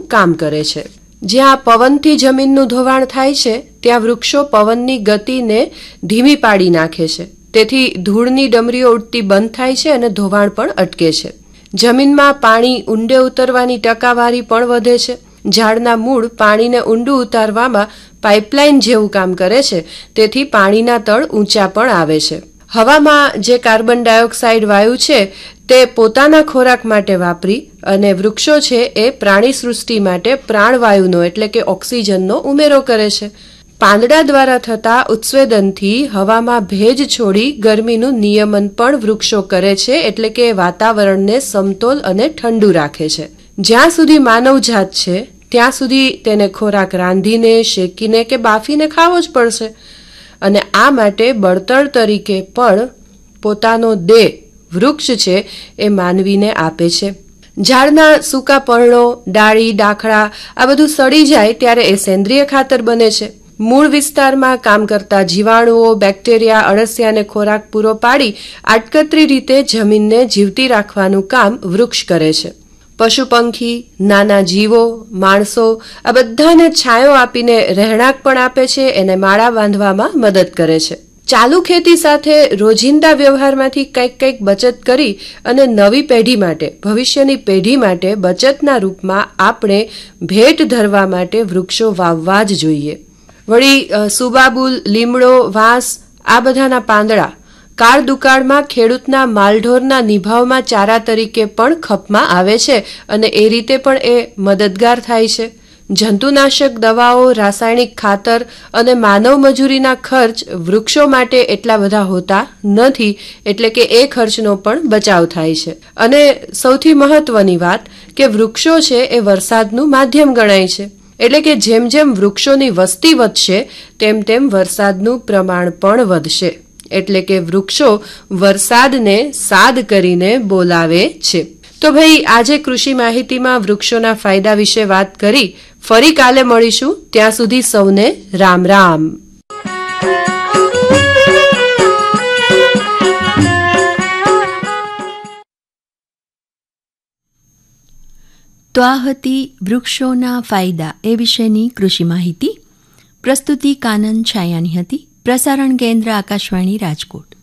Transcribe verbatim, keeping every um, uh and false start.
કામ કરે છે. જ્યાં પવનથી જમીનનું ધોવાણ થાય છે ત્યાં વૃક્ષો પવનની ગતિને ધીમી પાડી નાખે છે. તેથી ધૂળની ડમરીઓ ઉડતી બંધ થાય છે અને ધોવાણ પણ અટકે છે. જમીનમાં પાણી ઊંડે ઉતરવાની ટકાવારી પણ વધે છે. ઝાડના મૂળ પાણીને ઊંડું ઉતારવામાં પાઇપલાઇન જેવું કામ કરે છે. તેથી પાણીના તળ ઊંચા પણ આવે છે. હવામાં જે કાર્બન ડાયોક્સાઇડ વાયુ છે તે પોતાના ખોરાક માટે વાપરી અને વૃક્ષો છે એ પ્રાણી સૃષ્ટિ માટે પ્રાણવાયુનો એટલે કે ઓક્સિજનનો ઉમેરો કરે છે. પાંદડા દ્વારા થતા ઉત્સવેદનથી હવામાં ભેજ છોડી ગરમીનું નિયમન પણ વૃક્ષો કરે છે. એટલે કે વાતાવરણને સમતોલ અને ઠંડુ રાખે છે. જ્યાં સુધી માનવજાત છે ત્યાં સુધી તેને ખોરાક રાંધીને, શેકીને કે બાફીને ખાવો જ પડશે. અને આ માટે બળતણ તરીકે પણ પોતાનો દેહ વૃક્ષ છે એ માનવીને આપે છે. ઝાડના સૂકા પર્ણો, ડાળી, ડાખડા આ બધું સડી જાય ત્યારે એ સેન્દ્રિય ખાતર બને છે. મૂળ વિસ્તારમાં કામ કરતા જીવાણુઓ, બેક્ટેરિયા, અળસિયાને ખોરાક પૂરો પાડી આડકતરી રીતે જમીનને જીવતી રાખવાનું કામ વૃક્ષ કરે છે. પશુ પંખી, નાના જીવો, માણસો આ બધાને છાંયો આપીને રહેણાંક પણ આપે છે. એને માળા બાંધવામાં મદદ કરે છે. ચાલુ ખેતી સાથે રોજિંદા વ્યવહારમાંથી કંઈક કંઈક બચત કરી અને નવી પેઢી માટે, ભવિષ્યની પેઢી માટે બચતના રૂપમાં આપણે ભેટ ધરવા માટે વૃક્ષો વાવવા જ જોઈએ. વળી સુબાબુલ, લીમડો, વાંસ આ બધાના પાંદડા કાળ દુકાળમાં ખેડૂતના માલઢોરના નિભાવમાં ચારા તરીકે પણ ખપમાં આવે છે અને એ રીતે પણ એ મદદગાર થાય છે. જંતુનાશક દવાઓ, રાસાયણિક ખાતર અને માનવ મજૂરીના ખર્ચ વૃક્ષો માટે એટલા બધા હોતા નથી. એટલે કે એ ખર્ચનો પણ બચાવ થાય છે. અને સૌથી મહત્વની વાત કે વૃક્ષો છે એ વરસાદનું માધ્યમ ગણાય છે. એટલે કે જેમ જેમ વૃક્ષોની વસ્તી વધશે તેમ તેમ વરસાદનું પ્રમાણ પણ વધશે. એટલે કે વૃક્ષો વરસાદને સાદ કરીને બોલાવે છે. તો ભાઈ આજે કૃષિ માહિતીમાં વૃક્ષોના ફાયદા વિશે વાત કરી. ફરી કાલે મળીશું. ત્યાં સુધી સૌને રામ રામ. તો આ હતી વૃક્ષોના ફાયદા એ વિશેની કૃષિ માહિતી. પ્રસ્તુતિ કાનન છાયાની હતી. પ્રસારણ કેન્દ્ર આકાશવાણી રાજકોટ.